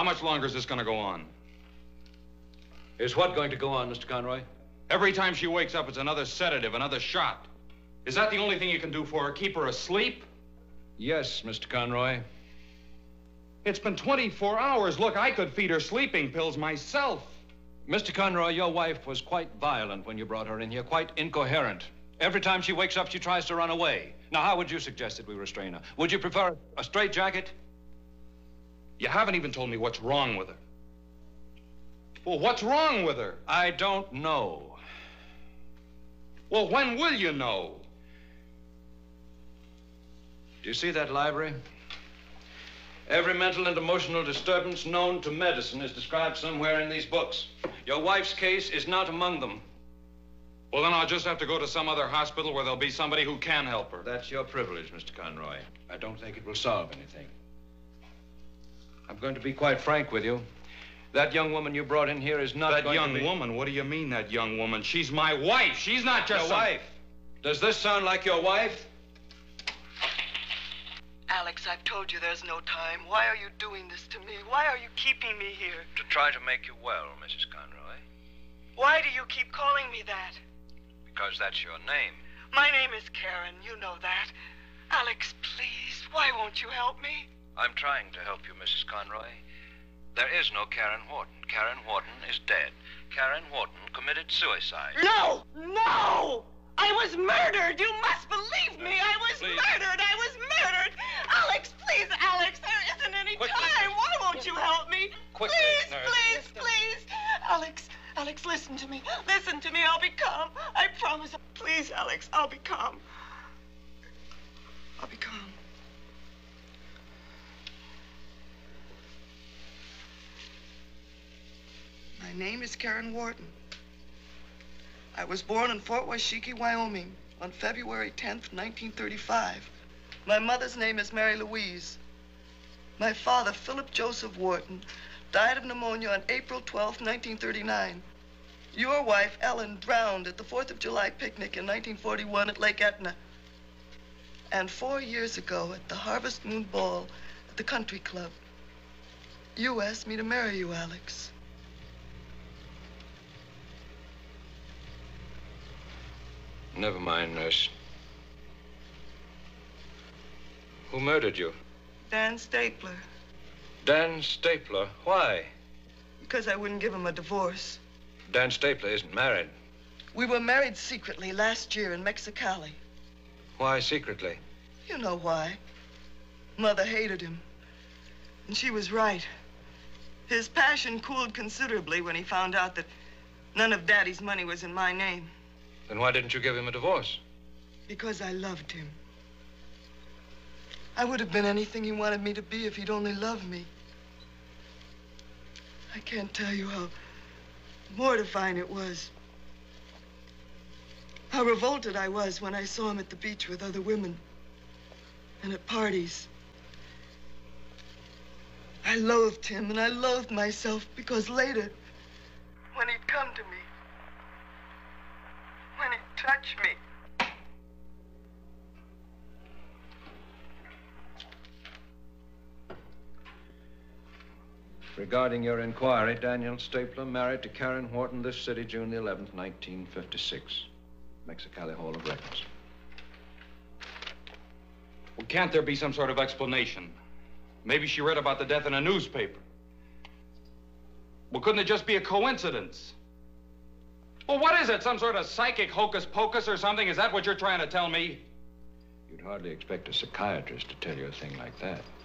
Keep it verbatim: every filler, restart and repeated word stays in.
How much longer is this going to go on? Is what going to go on, Mister Conroy? Every time she wakes up, it's another sedative, another shot. Is that the only thing you can do for her? Keep her asleep? Yes, Mister Conroy. It's been twenty-four hours. Look, I could feed her sleeping pills myself. Mister Conroy, your wife was quite violent when you brought her in here, quite incoherent. Every time she wakes up, she tries to run away. Now, how would you suggest that we restrain her? Would you prefer a straitjacket? You haven't even told me what's wrong with her. Well, what's wrong with her? I don't know. Well, when will you know? Do you see that library? Every mental and emotional disturbance known to medicine is described somewhere in these books. Your wife's case is not among them. Well, then I'll just have to go to some other hospital where there'll be somebody who can help her. That's your privilege, Mister Conroy. I don't think it will solve anything. I'm going to be quite frank with you. That young woman you brought in here is not That going young to be... woman? What do you mean, that young woman? She's my wife. She's not just Your some... wife? Does this sound like your wife? Alex, I've told you there's no time. Why are you doing this to me? Why are you keeping me here? To try to make you well, Missus Conroy. Why do you keep calling me that? Because that's your name. My name is Karen. You know that. Alex, please, why won't you help me? I'm trying to help you, Missus Conroy. There is no Karen Wharton. Karen Wharton is dead. Karen Wharton committed suicide. No! No! I was murdered! You must believe me! I was Please. murdered! I was murdered! Alex, please, Alex, there isn't any Quickly, time! nurse. Why won't you help me? Quickly, please, nurse. please, please! Alex, Alex, listen to me. Listen to me. I'll be calm. I promise. Please, Alex, I'll be calm. I'll be calm. My name is Karen Wharton. I was born in Fort Washakie, Wyoming, on February tenth, nineteen thirty-five. My mother's name is Mary Louise. My father, Philip Joseph Wharton, died of pneumonia on April twelfth, nineteen thirty-nine. Your wife, Ellen, drowned at the fourth of July picnic in nineteen forty-one at Lake Etna. And four years ago at the Harvest Moon Ball at the Country Club, you asked me to marry you, Alex. Never mind, nurse. Who murdered you? Dan Stapler. Dan Stapler. Why? Because I wouldn't give him a divorce. Dan Stapler isn't married. We were married secretly last year in Mexicali. Why secretly? You know why. Mother hated him. And she was right. His passion cooled considerably when he found out that none of Daddy's money was in my name. Then why didn't you give him a divorce? Because I loved him. I would have been anything he wanted me to be if he'd only loved me. I can't tell you how mortifying it was. How revolted I was when I saw him at the beach with other women and at parties. I loathed him and I loathed myself because later, when he'd come to me, when he'd touch me, Regarding your inquiry, Daniel Stapler married to Karen Wharton this city, June the eleventh, nineteen fifty-six. Mexicali Hall of Records. Well, can't there be some sort of explanation? Maybe she read about the death in a newspaper. Well, couldn't it just be a coincidence? Well, what is it? Some sort of psychic hocus pocus or something? Is that what you're trying to tell me? You'd hardly expect a psychiatrist to tell you a thing like that.